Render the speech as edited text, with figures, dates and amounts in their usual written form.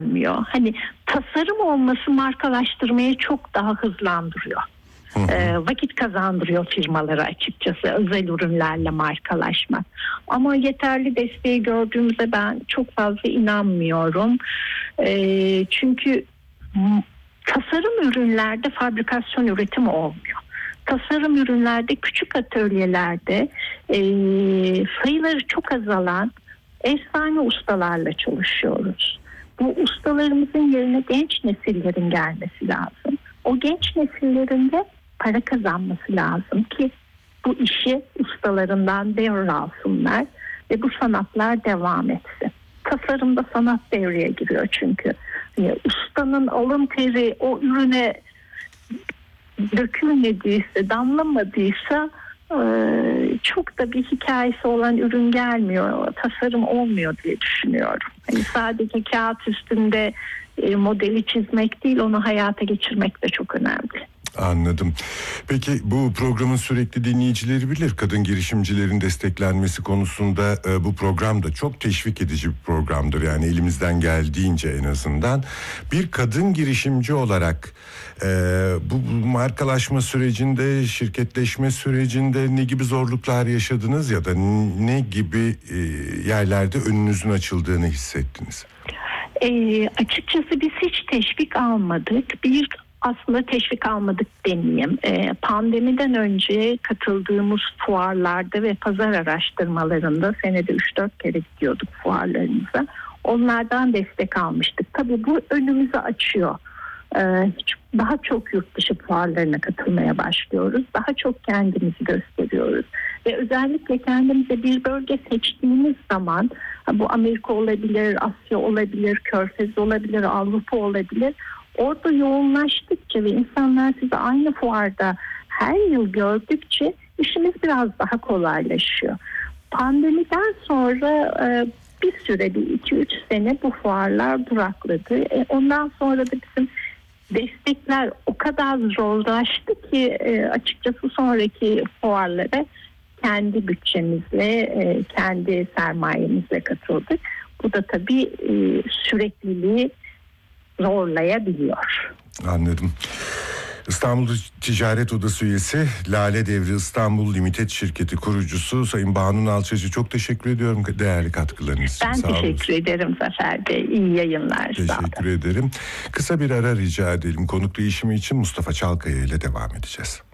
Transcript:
Hani tasarım olması markalaştırmayı çok daha hızlandırıyor. Vakit kazandırıyor firmalara açıkçası özel ürünlerle markalaşmak. Ama yeterli desteği gördüğümüzde ben çok fazla inanmıyorum. Çünkü tasarım ürünlerde fabrikasyon üretimi olmuyor. Tasarım ürünlerde küçük atölyelerde sayıları çok azalan efsane ustalarla çalışıyoruz. Bu ustalarımızın yerine genç nesillerin gelmesi lazım. O genç nesillerin de para kazanması lazım ki bu işi ustalarından devralsınlar ve bu sanatlar devam etsin. Tasarımda sanat devreye giriyor çünkü. Yani ustanın alın teri o ürüne dökülmediyse, damlamadıysa çok da bir hikayesi olan ürün gelmiyor, tasarım olmuyor diye düşünüyorum. Yani sadece kağıt üstünde modeli çizmek değil, onu hayata geçirmek de çok önemli. Anladım. Peki bu programın sürekli dinleyicileri bilir. Kadın girişimcilerin desteklenmesi konusunda bu program da çok teşvik edici bir programdır. Yani elimizden geldiğince en azından. Bir kadın girişimci olarak bu markalaşma sürecinde, şirketleşme sürecinde ne gibi zorluklar yaşadınız ya da ne gibi yerlerde önünüzün açıldığını hissettiniz? Açıkçası biz hiç teşvik almadık. Aslında teşvik almadık demeyeyim. Pandemiden önce katıldığımız fuarlarda ve pazar araştırmalarında senede 3-4 kere gidiyorduk fuarlarımıza. Onlardan destek almıştık. Tabii bu önümüzü açıyor. Daha çok yurt dışı fuarlarına katılmaya başlıyoruz. Daha çok kendimizi gösteriyoruz. Ve özellikle kendimize bir bölge seçtiğimiz zaman, bu Amerika olabilir, Asya olabilir, Körfez olabilir, Avrupa olabilir. Orada yoğunlaştıkça ve insanlar sizi aynı fuarda her yıl gördükçe işimiz biraz daha kolaylaşıyor. Pandemiden sonra bir süre, bir 2-3 sene bu fuarlar durakladı. Ondan sonra da bizim destekler o kadar zorlaştı ki açıkçası sonraki fuarlara kendi bütçemizle, kendi sermayemizle katıldık. Bu da tabii sürekliliği zorlayabiliyor. Anladım. İstanbul Ticaret Odası üyesi, Lale Devri İstanbul Limited şirketi kurucusu Sayın Banu Nalçacı, çok teşekkür ediyorum değerli katkılarınız için. Ben teşekkür ederim Zafer Bey. İyi yayınlar. Teşekkür ederim. Kısa bir ara rica edelim. Konuk değişimi için Mustafa Çalkaya ile devam edeceğiz.